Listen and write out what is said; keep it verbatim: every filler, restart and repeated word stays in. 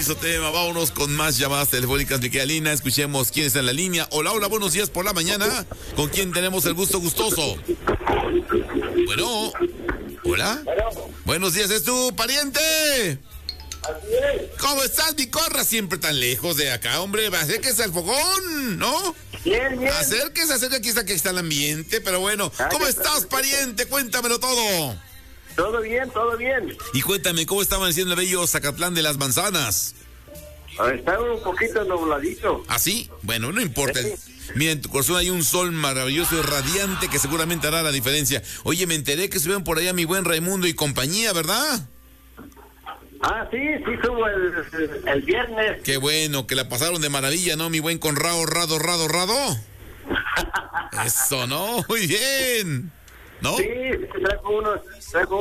maravilloso tema. Vámonos con más llamadas telefónicas, mi querida Lina. Escuchemos quién está en la línea. Hola, hola, buenos días por la mañana. ¿Con quién tenemos el gusto gustoso? Bueno, hola. Buenos días, ¿es tu pariente? Así es. ¿Cómo estás, mi corra? Siempre tan lejos de acá, hombre. Acérquese al fogón, ¿no? Bien, bien. Acérquese, acérquese, aquí está, aquí está el ambiente. Pero bueno, ¿cómo estás, pariente? Cuéntamelo todo. Todo bien, todo bien. Y cuéntame, ¿cómo está amaneciendo el bello Zacatlán de las Manzanas? Está un poquito nubladito. ¿Ah, sí? Bueno, no importa. Sí. Mira, en tu corazón hay un sol maravilloso y radiante que seguramente hará la diferencia. Oye, me enteré que estuvieron por allá mi buen Raimundo y compañía, ¿verdad? Ah, sí, sí, subo el, el viernes. Qué bueno, que la pasaron de maravilla, ¿no? Mi buen Conrado, Rado, Rado, Rado. Eso, ¿no? Muy bien. ¿No? Sí, trajo unos, trajo